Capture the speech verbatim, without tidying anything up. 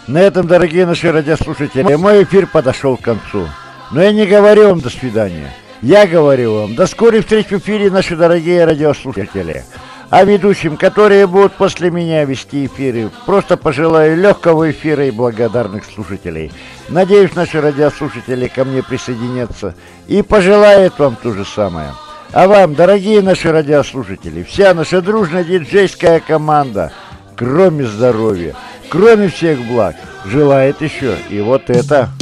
На этом, дорогие наши радиослушатели, мой эфир подошел к концу. Но я не говорю вам до свидания. Я говорю вам до скорой встречи в эфире, наши дорогие радиослушатели. А ведущим, которые будут после меня вести эфиры, просто пожелаю легкого эфира и благодарных слушателей. Надеюсь, наши радиослушатели ко мне присоединятся и пожелают вам то же самое. А вам, дорогие наши радиослушатели, вся наша дружная диджейская команда, кроме здоровья, кроме всех благ, желает еще и вот это.